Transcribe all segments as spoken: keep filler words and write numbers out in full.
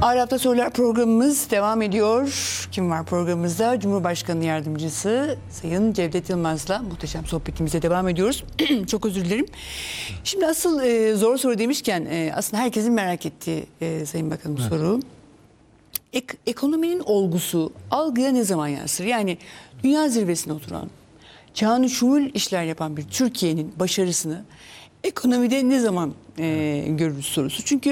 Ağır Hafta Sorular programımız devam ediyor. Kim var programımızda? Cumhurbaşkanı Yardımcısı Sayın Cevdet Yılmaz'la muhteşem sohbetimize devam ediyoruz. Çok özür dilerim. Şimdi asıl e, zor soru demişken e, aslında herkesin merak ettiği e, Sayın Bakanım evet. soru. Ek, ekonominin olgusu algıya ne zaman yansır? Yani dünya zirvesine oturan, çağını şumul işler yapan bir Türkiye'nin başarısını ekonomide ne zaman e, görürüz sorusu. Çünkü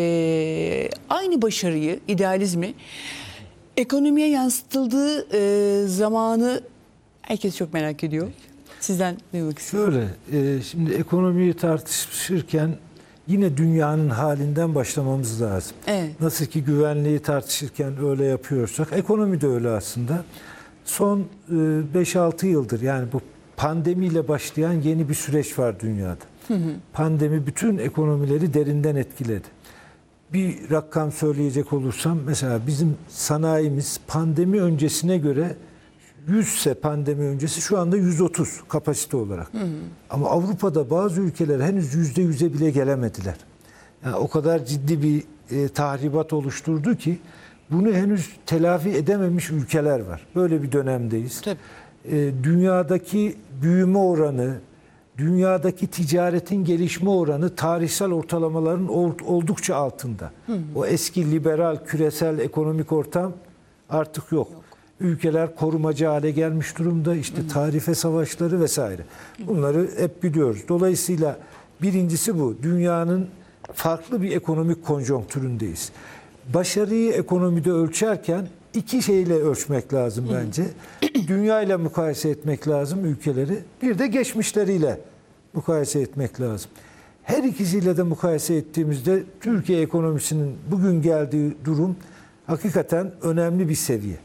e, aynı başarıyı, idealizmi ekonomiye yansıtıldığı e, zamanı herkes çok merak ediyor. Sizden duymak istiyorum. Şöyle, e, şimdi ekonomiyi tartışırken yine dünyanın halinden başlamamız lazım. Evet. Nasıl ki güvenliği tartışırken öyle yapıyorsak, ekonomi de öyle aslında. Son beş altı yıldır, yani bu pandemiyle başlayan yeni bir süreç var dünyada. Hı hı. Pandemi bütün ekonomileri derinden etkiledi. Bir rakam söyleyecek olursam, mesela bizim sanayimiz pandemi öncesine göre yüz ise pandemi öncesi şu anda yüz otuz kapasite olarak. Hı hı. Ama Avrupa'da bazı ülkeler henüz yüzde yüze bile gelemediler. Yani o kadar ciddi bir e, tahribat oluşturdu ki bunu henüz telafi edememiş ülkeler var. Böyle bir dönemdeyiz. Tabii. E, dünyadaki büyüme oranı, dünyadaki ticaretin gelişme oranı tarihsel ortalamaların oldukça altında. Hı hı. O eski liberal, küresel ekonomik ortam artık yok. yok. Ülkeler korumacı hale gelmiş durumda. İşte hı hı. tarife savaşları vesaire. Bunları hep biliyoruz. Dolayısıyla birincisi bu. Dünyanın farklı bir ekonomik konjonktüründeyiz. Başarıyı ekonomide ölçerken iki şeyle ölçmek lazım bence. Dünya ile mukayese etmek lazım ülkeleri. Bir de geçmişleriyle mukayese etmek lazım. Her ikisiyle de mukayese ettiğimizde Türkiye ekonomisinin bugün geldiği durum hakikaten önemli bir seviye.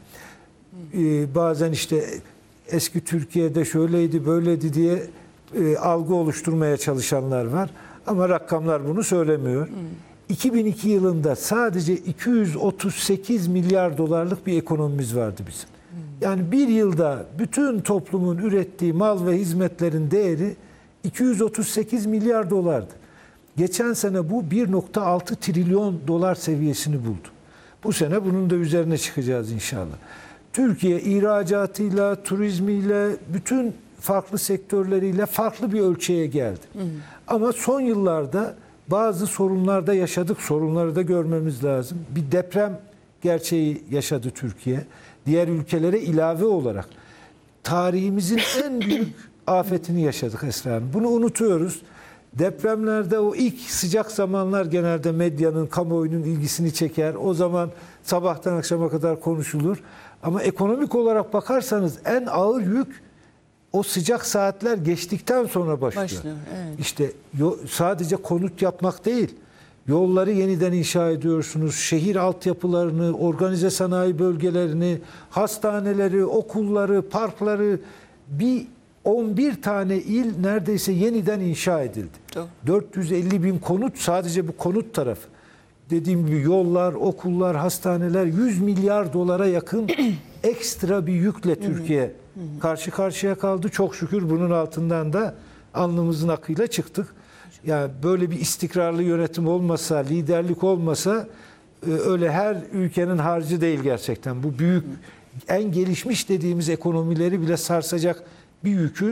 Ee, bazen işte eski Türkiye'de şöyleydi böyleydi diye e, algı oluşturmaya çalışanlar var. Ama rakamlar bunu söylemiyor. Hmm. iki bin iki yılında sadece iki yüz otuz sekiz milyar dolarlık bir ekonomimiz vardı bizim. Hmm. Yani bir yılda bütün toplumun ürettiği mal ve hizmetlerin değeri iki yüz otuz sekiz milyar dolardı. Geçen sene bu bir nokta altı trilyon dolar seviyesini buldu. Bu sene bunun da üzerine çıkacağız inşallah. Türkiye ihracatıyla, turizmiyle, bütün farklı sektörleriyle farklı bir ölçüye geldi. Hmm. Ama son yıllarda bazı sorunlarda yaşadık. Sorunları da görmemiz lazım. Bir deprem gerçeği yaşadı Türkiye. Diğer ülkelere ilave olarak tarihimizin en büyük afetini yaşadık Esra Hanım. Bunu unutuyoruz. Depremlerde o ilk sıcak zamanlar genelde medyanın, kamuoyunun ilgisini çeker. O zaman sabahtan akşama kadar konuşulur. Ama ekonomik olarak bakarsanız en ağır yük o sıcak saatler geçtikten sonra başlıyor. başlıyor evet. İşte sadece konut yapmak değil, yolları yeniden inşa ediyorsunuz, şehir altyapılarını, organize sanayi bölgelerini, hastaneleri, okulları, parkları, bir on bir tane il neredeyse yeniden inşa edildi. Doğru. dört yüz elli bin konut, sadece bu konut tarafı. Dediğim gibi yollar, okullar, hastaneler, yüz milyar dolara yakın ekstra bir yükle Türkiye karşı karşıya kaldı. Çok şükür bunun altından da alnımızın akıyla çıktık. Yani böyle bir istikrarlı yönetim olmasa, liderlik olmasa öyle her ülkenin harcı değil gerçekten. Bu büyük, en gelişmiş dediğimiz ekonomileri bile sarsacak bir yükü